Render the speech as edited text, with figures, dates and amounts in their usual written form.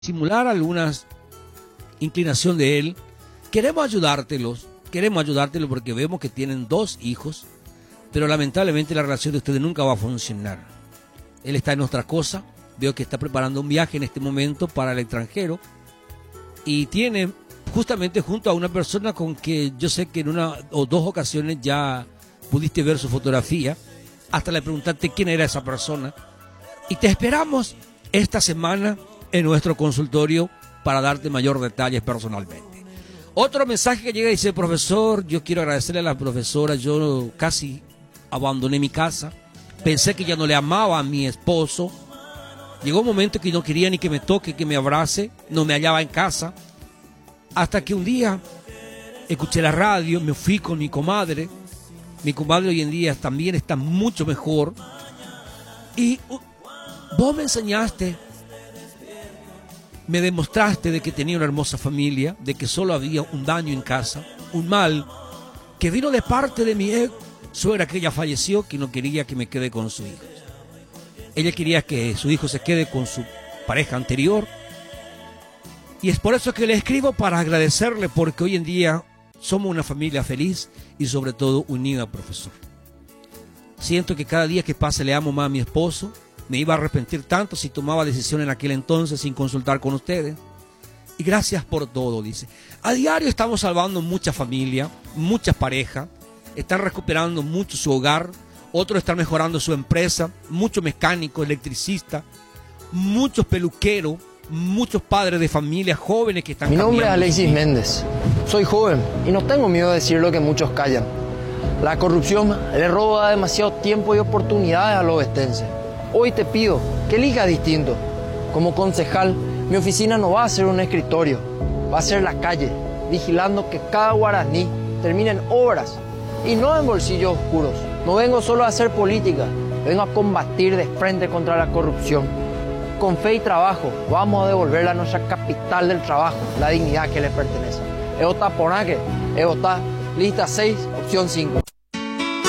simular alguna inclinación de él. Queremos ayudártelo porque vemos que tienen 2 hijos, pero lamentablemente la relación de ustedes nunca va a funcionar. Él está en otra cosa, veo que está preparando un viaje en este momento para el extranjero y tiene justamente junto a una persona con que yo sé que en 1 o 2 ocasiones ya pudiste ver su fotografía, hasta le preguntaste quién era esa persona, y te esperamos esta semana en nuestro consultorio para darte mayor detalles personalmente. Otro mensaje que llega y dice: profesor, yo quiero agradecerle a la profesora, yo casi abandoné mi casa, pensé que ya no le amaba a mi esposo, llegó un momento que no quería ni que me toque, que me abrace, no me hallaba en casa, hasta que un día escuché la radio, me fui con mi comadre hoy en día también está mucho mejor, y vos me enseñaste, me demostraste de que tenía una hermosa familia, de que solo había un daño en casa, un mal que vino de parte de mi ex suegra, que ella falleció, que no quería que me quede con su hijo. Ella quería que su hijo se quede con su pareja anterior, y es por eso que le escribo, para agradecerle, porque hoy en día somos una familia feliz y sobre todo unida, profesor. Siento que cada día que pase le amo más a mi esposo. Me iba a arrepentir tanto si tomaba decisión en aquel entonces sin consultar con ustedes. Y gracias por todo, dice. A diario estamos salvando muchas familias, muchas parejas. Están recuperando mucho su hogar. Otros están mejorando su empresa. Muchos mecánicos, electricistas, muchos peluqueros, muchos padres de familia jóvenes que están cambiando. Mi nombre es Alexis Méndez. Soy joven y no tengo miedo de decir lo que muchos callan. La corrupción le roba demasiado tiempo y oportunidades a los ovestenses. Hoy te pido que elijas distinto. Como concejal, mi oficina no va a ser un escritorio, va a ser la calle, vigilando que cada guaraní termine en obras y no en bolsillos oscuros. No vengo solo a hacer política, vengo a combatir de frente contra la corrupción. Con fe y trabajo vamos a devolverle a nuestra capital del trabajo la dignidad que le pertenece. Evota Ponaque, Evota, lista 6, opción 5.